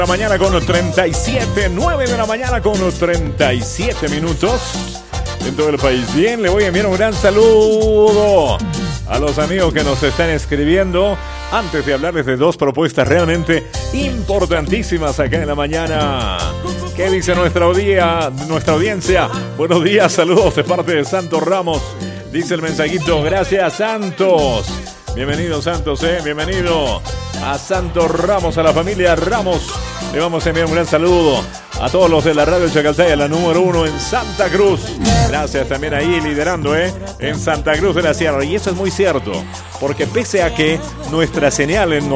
La mañana con 37, 9 de la mañana con 37 minutos en todo el país. Bien, le voy a enviar un gran saludo a los amigos que nos están escribiendo. Antes de hablarles de dos propuestas realmente importantísimas acá en la mañana. ¿Qué dice nuestra audiencia? Buenos días, saludos de parte de Santos Ramos. Dice el mensajito, gracias Santos. Bienvenido Santos, bienvenido a Santos Ramos, a la familia Ramos. Le vamos a enviar un gran saludo a todos los de la radio Chacaltaya, la número 1 en Santa Cruz. Gracias también ahí liderando, en Santa Cruz de la Sierra. Y eso es muy cierto, porque pese a que nuestra señal en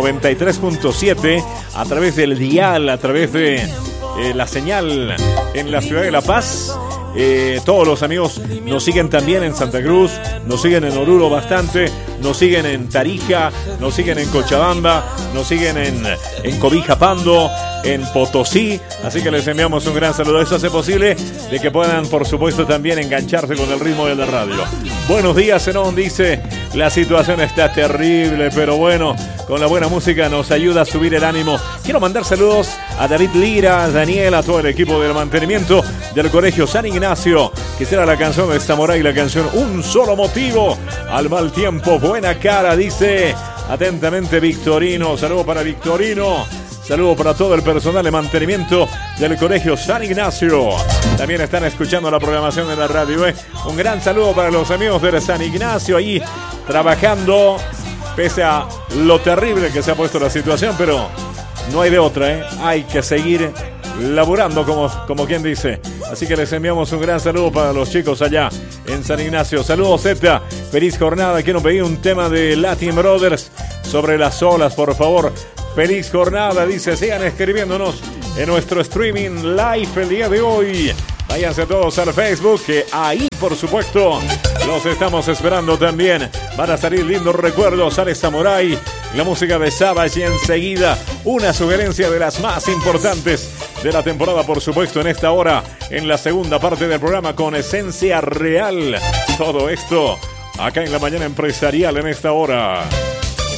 93.7, a través del dial, a través de la señal en la ciudad de La Paz, todos los amigos nos siguen también en Santa Cruz, nos siguen en Oruro bastante, nos siguen en Tarija, nos siguen en Cochabamba, nos siguen en Cobija Pando, en Potosí, así que les enviamos un gran saludo. Eso hace posible de que puedan, por supuesto, también engancharse con el ritmo de la radio. Buenos días, Zenón, dice, la situación está terrible, pero bueno, con la buena música nos ayuda a subir el ánimo. Quiero mandar saludos a David Lira, a Daniel, a todo el equipo del mantenimiento del Colegio San Ignacio. Quisiera la canción de Samurai, la canción Un Solo Motivo, al mal tiempo, buena cara, dice atentamente Victorino. Saludo para Victorino. Saludo para todo el personal de mantenimiento del Colegio San Ignacio. También están escuchando la programación de la radio. Un gran saludo para los amigos de San Ignacio ahí trabajando, pese a lo terrible que se ha puesto la situación, pero no hay de otra, hay que seguir laburando como quien dice. Así que les enviamos un gran saludo para los chicos allá en San Ignacio. Saludos Z, feliz jornada. Quiero pedir un tema de Latin Brothers sobre las olas, por favor. Feliz jornada, dice, sigan escribiéndonos en nuestro streaming live el día de hoy. Váyanse todos al Facebook, que ahí, por supuesto, los estamos esperando también. Van a salir lindos recuerdos, sale Samurai, la música de Savage y enseguida una sugerencia de las más importantes de la temporada, por supuesto, en esta hora, en la segunda parte del programa con Esencia Real. Todo esto acá en la mañana empresarial en esta hora.